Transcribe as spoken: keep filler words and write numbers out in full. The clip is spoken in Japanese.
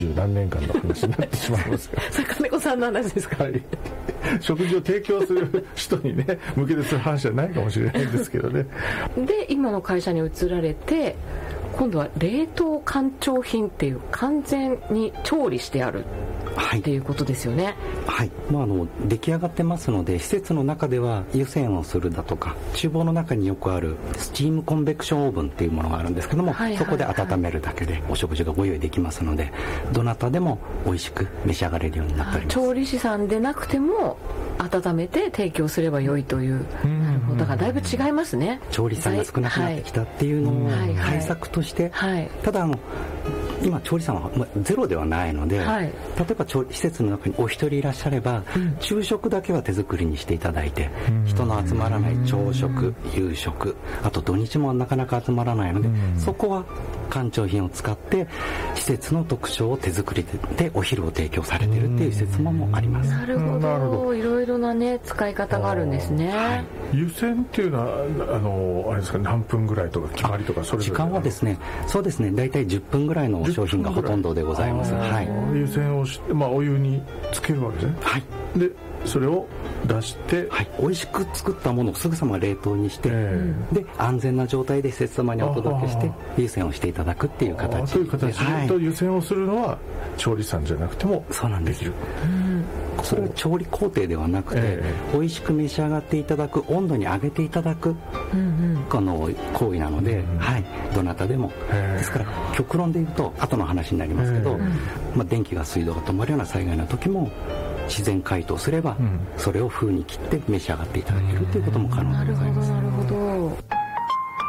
何年間の話になってしまいますが金子さんの話ですか、 はい、食事を提供する人にね向けてする話じゃないかもしれないんですけどね。 で今の会社に移られて今度は冷凍干潮品っていう完全に調理してあるっていうことですよね。 はい、まあ、あの出来上がってますので施設の中では湯煎をするだとか厨房の中によくあるスチームコンベクションオーブンっていうものがあるんですけども、はいはいはい、そこで温めるだけでお食事がご用意できますのでどなたでも美味しく召し上がれるようになっております。 調理師さんでなくても温めて提供すれば良いという、うん、なるほど。だからだいぶ違いますね。 調理師さんが少なくなってきたっていうのを対策として、はいはい、ただあの今調理師さんはゼロではないので、はい、例えば施設の中にお一人いらっしゃれば、うん、昼食だけは手作りにしていただいて、うん、人の集まらない朝食、夕食、あと土日もなかなか集まらないので、うん、そこは干潮品を使って施設の特徴を手作りでお昼を提供されているっていう施設もあります。 なるほど、いろいろなね使い方があるんですね。はい、 湯煎っていうのはあのあれですか、何分ぐらいとか決まりとかそれぞれ時間はですね、そうですね、だいたいじゅっぷんぐらいの商品がほとんどでございます。はい、 湯煎をして、まあ、お湯につけるわけですね。 はい、 でそれを出して、 はい、美味しく作ったものをすぐさま冷凍にして、えー、で安全な状態で施設様にお届けして湯煎をしていただくっていう形で、 そういう形で、はい、と湯煎をするのは調理師さんじゃなくてもそうなんですよ。それは調理工程ではなくて、えー、美味しく召し上がっていただく、温度に上げていただく、うんうん、この行為なので、うんうん、はい、どなたでも、えー、ですから極論で言うと後の話になりますけど、えーまあ、電気が水道が止まるような災害の時も自然解凍すれば、うん、それを風に切って召し上がっていただけるということも可能でございます。 なるほどなるほど。